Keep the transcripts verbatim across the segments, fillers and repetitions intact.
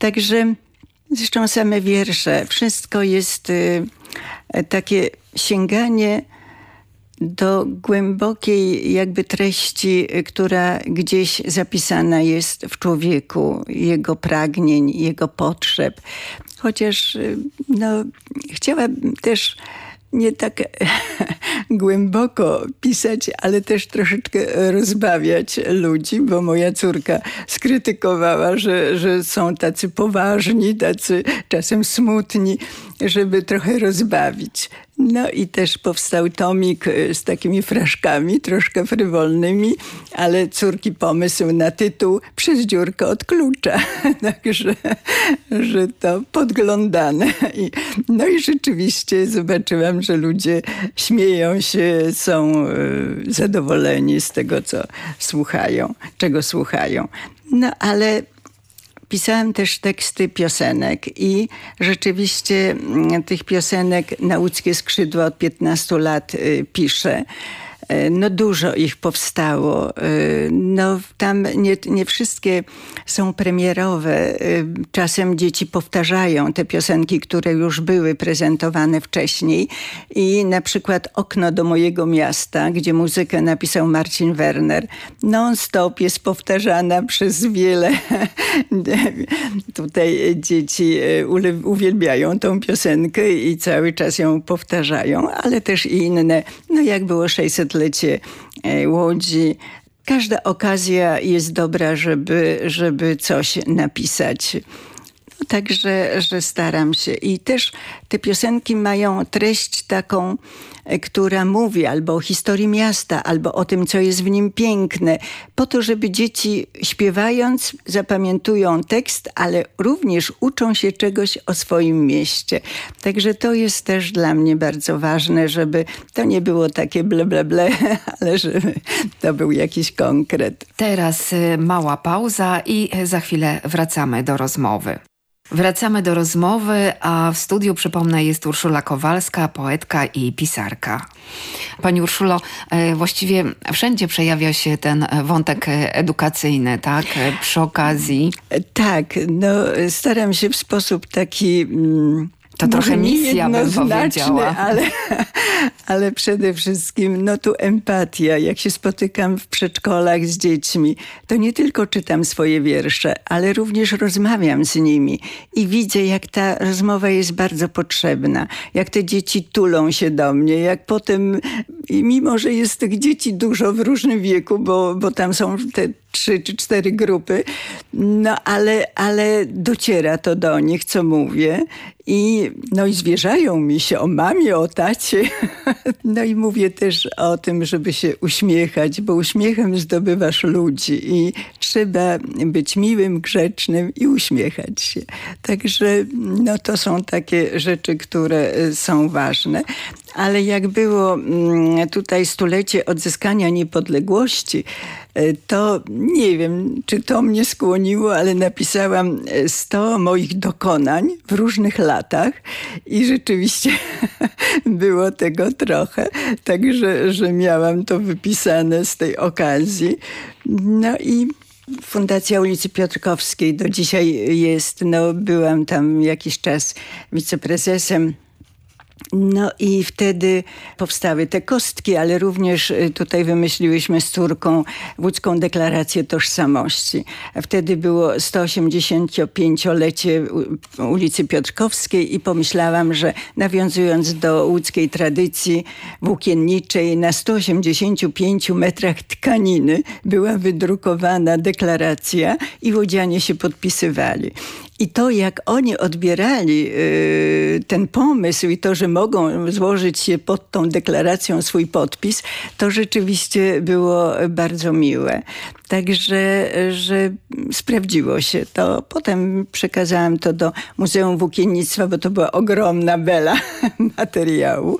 Także zresztą same wiersze, wszystko jest y, takie sięganie do głębokiej jakby treści, która gdzieś zapisana jest w człowieku, jego pragnień, jego potrzeb. Chociaż no, chciałabym też nie tak głęboko pisać, ale też troszeczkę rozbawiać ludzi, bo moja córka skrytykowała, że, że są tacy poważni, tacy czasem smutni, żeby trochę rozbawić. No i też powstał tomik z takimi fraszkami, troszkę frywolnymi, ale córki pomysł na tytuł Przez dziurkę od klucza. Także, że to podglądane. I, no i rzeczywiście zobaczyłam, że ludzie śmieją się, są y, zadowoleni z tego, co słuchają, czego słuchają. No ale pisałam też teksty piosenek i rzeczywiście tych piosenek na Łódzkie Skrzydła od piętnastu lat y, piszę. No dużo ich powstało. No tam nie, nie wszystkie są premierowe. Czasem dzieci powtarzają te piosenki, które już były prezentowane wcześniej. I na przykład Okno do mojego miasta, gdzie muzykę napisał Marcin Werner, non-stop jest powtarzana przez wiele. Tutaj dzieci uwielbiają tą piosenkę i cały czas ją powtarzają, ale też i inne. No jak było sześćsetlecie Łodzi. Każda okazja jest dobra, żeby, żeby coś napisać. No, także, że staram się. I też te piosenki mają treść taką, która mówi albo o historii miasta, albo o tym, co jest w nim piękne. Po to, żeby dzieci śpiewając zapamiętują tekst, ale również uczą się czegoś o swoim mieście. Także to jest też dla mnie bardzo ważne, żeby to nie było takie ble, ble, ble, ale żeby to był jakiś konkret. Teraz mała pauza i za chwilę wracamy do rozmowy. Wracamy do rozmowy, a w studiu, przypomnę, jest Urszula Kowalska, poetka i pisarka. Pani Urszulo, właściwie wszędzie przejawia się ten wątek edukacyjny, tak? Przy okazji. Tak, no staram się w sposób taki... Mm, To trochę misja, bym powiedziała. Ale, ale przede wszystkim no tu empatia. Jak się spotykam w przedszkolach z dziećmi, to nie tylko czytam swoje wiersze, ale również rozmawiam z nimi. I widzę, jak ta rozmowa jest bardzo potrzebna. Jak te dzieci tulą się do mnie. Jak potem, mimo że jest tych dzieci dużo w różnym wieku, bo, bo tam są te trzy czy cztery grupy, no ale, ale dociera to do nich, co mówię. I, no i zwierzają mi się o mamie, o tacie. No i mówię też o tym, żeby się uśmiechać, bo uśmiechem zdobywasz ludzi i trzeba być miłym, grzecznym i uśmiechać się. Także no to są takie rzeczy, które są ważne. Ale jak było tutaj stulecie odzyskania niepodległości, to nie wiem, czy to mnie skłoniło, ale napisałam sto moich dokonań w różnych latach i rzeczywiście było tego trochę. Także, że miałam to wypisane z tej okazji. No i Fundacja ulicy Piotrkowskiej do dzisiaj jest. No, byłam tam jakiś czas wiceprezesem. No i wtedy powstały te kostki, ale również tutaj wymyśliłyśmy z córką Łódzką Deklarację Tożsamości. A wtedy było sto osiemdziesięciopięciolecie ulicy Piotrkowskiej i pomyślałam, że nawiązując do łódzkiej tradycji włókienniczej, na stu osiemdziesięciu pięciu metrach tkaniny była wydrukowana deklaracja i łodzianie się podpisywali. I to, jak oni odbierali y, ten pomysł i to, że mogą złożyć się pod tą deklaracją swój podpis, to rzeczywiście było bardzo miłe. Także, że sprawdziło się to. Potem przekazałam to do Muzeum Włókiennictwa, bo to była ogromna bela materiału.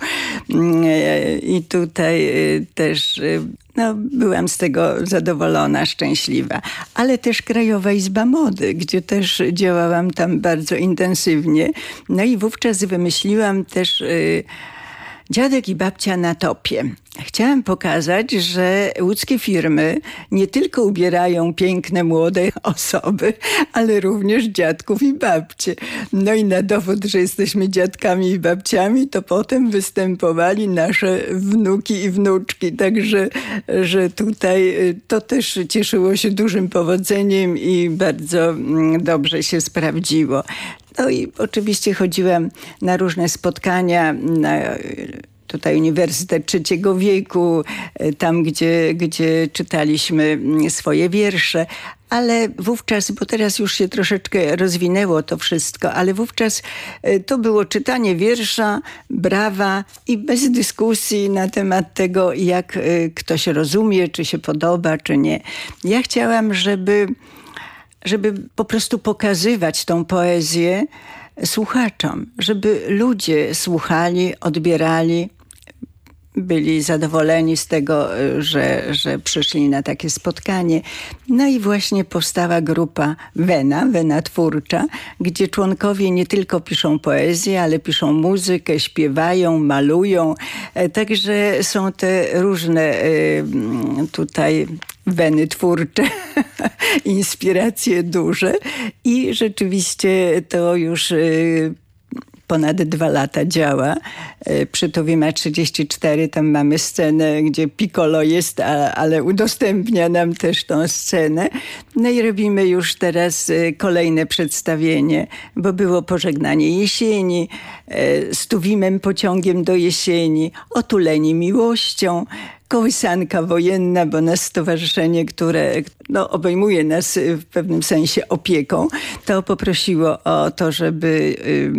I tutaj też no, byłam z tego zadowolona, szczęśliwa. Ale też Krajowa Izba Mody, gdzie też działałam tam bardzo intensywnie. No i wówczas wymyśliłam też y, Dziadek i babcia na topie. Chciałam pokazać, że łódzkie firmy nie tylko ubierają piękne, młode osoby, ale również dziadków i babcie. No i na dowód, że jesteśmy dziadkami i babciami, to potem występowali nasze wnuki i wnuczki. Także że tutaj to też cieszyło się dużym powodzeniem i bardzo dobrze się sprawdziło. No i oczywiście chodziłam na różne spotkania, na tutaj Uniwersytet Trzeciego Wieku, tam gdzie, gdzie czytaliśmy swoje wiersze, ale wówczas, bo teraz już się troszeczkę rozwinęło to wszystko, ale wówczas to było czytanie wiersza, brawa i bez dyskusji na temat tego, jak ktoś rozumie, czy się podoba, czy nie. Ja chciałam, żeby, żeby po prostu pokazywać tą poezję słuchaczom, żeby ludzie słuchali, odbierali, byli zadowoleni z tego, że, że przyszli na takie spotkanie. No i właśnie powstała grupa Wena, Wena Twórcza, gdzie członkowie nie tylko piszą poezję, ale piszą muzykę, śpiewają, malują. Także są te różne tutaj weny twórcze, inspiracje duże i rzeczywiście to już ponad dwa lata działa. Przy Tuwie ma trzydzieści cztery, tam mamy scenę, gdzie Piccolo jest, a, ale udostępnia nam też tą scenę. No i robimy już teraz kolejne przedstawienie, bo było Pożegnanie jesieni, z Tuwimem pociągiem do jesieni, Otuleni miłością, Kołysanka wojenna, bo nas stowarzyszenie, które no, obejmuje nas w pewnym sensie opieką, to poprosiło o to, żeby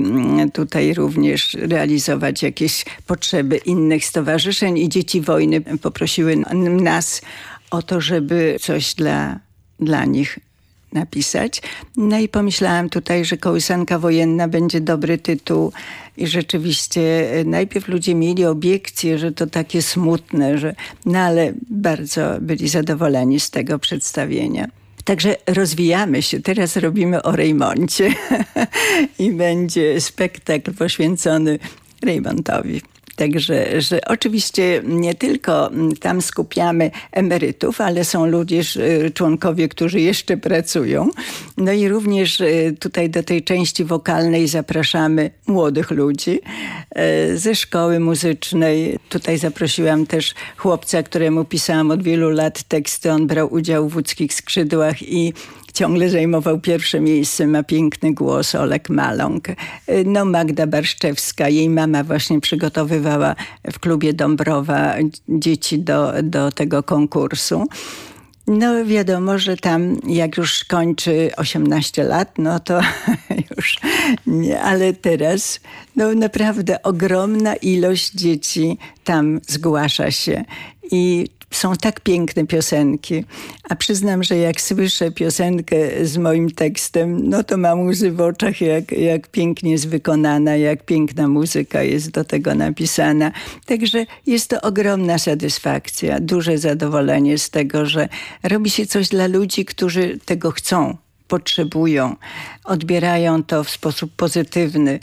tutaj również realizować jakieś potrzeby innych stowarzyszeń i Dzieci Wojny poprosiły nas o to, żeby coś dla, dla nich napisać. No i pomyślałam tutaj, że Kołysanka wojenna będzie dobry tytuł i rzeczywiście najpierw ludzie mieli obiekcje, że to takie smutne, że no ale bardzo byli zadowoleni z tego przedstawienia. Także rozwijamy się. Teraz robimy o Rejmoncie i będzie spektakl poświęcony Rejmontowi. Także, że oczywiście nie tylko tam skupiamy emerytów, ale są również członkowie, którzy jeszcze pracują. No i również tutaj do tej części wokalnej zapraszamy młodych ludzi ze szkoły muzycznej. Tutaj zaprosiłam też chłopca, któremu pisałam od wielu lat teksty. On brał udział w Łódzkich Skrzydłach i ciągle zajmował pierwsze miejsce, ma piękny głos, Olek Maląg. No Magda Barszczewska, jej mama właśnie przygotowywała w klubie Dąbrowa dzieci do, do tego konkursu. No wiadomo, że tam jak już kończy osiemnaście lat, no to już nie, ale teraz no naprawdę ogromna ilość dzieci tam zgłasza się i są tak piękne piosenki, a przyznam, że jak słyszę piosenkę z moim tekstem, no to mam łzy w oczach, jak, jak pięknie jest wykonana, jak piękna muzyka jest do tego napisana. Także jest to ogromna satysfakcja, duże zadowolenie z tego, że robi się coś dla ludzi, którzy tego chcą, potrzebują, odbierają to w sposób pozytywny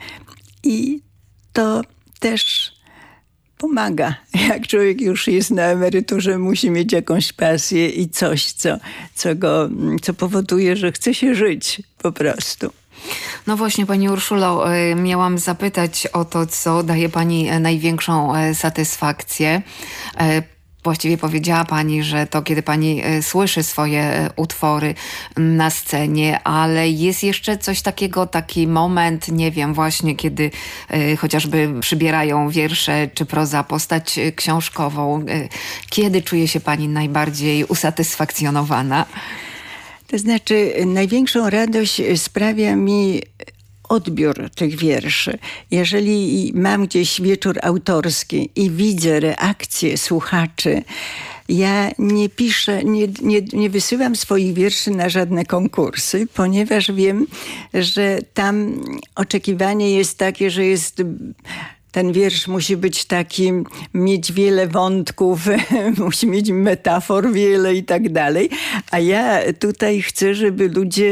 i to też pomaga. Jak człowiek już jest na emeryturze, musi mieć jakąś pasję i coś, co, co, go, co powoduje, że chce się żyć po prostu. No właśnie, Pani Urszulo, miałam zapytać o to, co daje Pani największą satysfakcję. Właściwie powiedziała Pani, że to kiedy Pani słyszy swoje utwory na scenie, ale jest jeszcze coś takiego, taki moment, nie wiem, właśnie kiedy y, chociażby przybierają wiersze czy proza, postać książkową. Y, kiedy czuje się Pani najbardziej usatysfakcjonowana? To znaczy, największą radość sprawia mi odbiór tych wierszy. Jeżeli mam gdzieś wieczór autorski i widzę reakcje słuchaczy, ja nie piszę, nie, nie, nie wysyłam swoich wierszy na żadne konkursy, ponieważ wiem, że tam oczekiwanie jest takie, że jest... Ten wiersz musi być taki, mieć wiele wątków, musi mieć metafor wiele i tak dalej. A ja tutaj chcę, żeby ludzie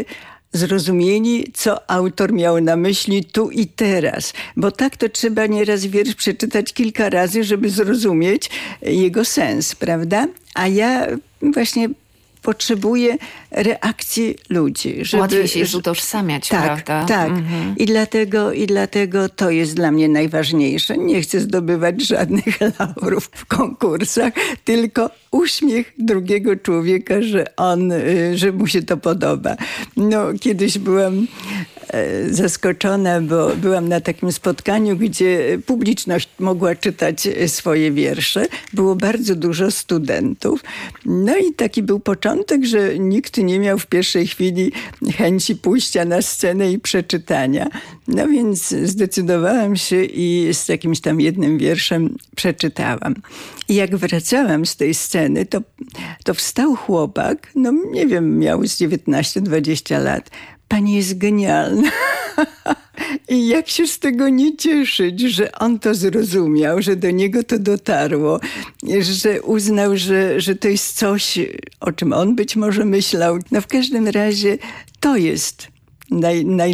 zrozumieli, co autor miał na myśli tu i teraz. Bo tak to trzeba nieraz wiersz przeczytać kilka razy, żeby zrozumieć jego sens, prawda? A ja właśnie potrzebuję reakcji ludzi. Żeby, Łatwiej się jest utożsamiać, tak, prawda? Tak, mhm. I dlatego, i dlatego to jest dla mnie najważniejsze. Nie chcę zdobywać żadnych laurów w konkursach, tylko uśmiech drugiego człowieka, że on, że mu się to podoba. No, kiedyś byłam zaskoczona, bo byłam na takim spotkaniu, gdzie publiczność mogła czytać swoje wiersze. Było bardzo dużo studentów. No i taki był początek, że nikt nie miał w pierwszej chwili chęci pójścia na scenę i przeczytania. No więc zdecydowałam się i z jakimś tam jednym wierszem przeczytałam. I jak wracałam z tej sceny, to, to wstał chłopak, no nie wiem, miał z dziewiętnaście dwadzieścia lat. Pani jest genialna. I jak się z tego nie cieszyć, że on to zrozumiał, że do niego to dotarło, że uznał, że, że to jest coś, o czym on być może myślał. No w każdym razie to jest naj, naj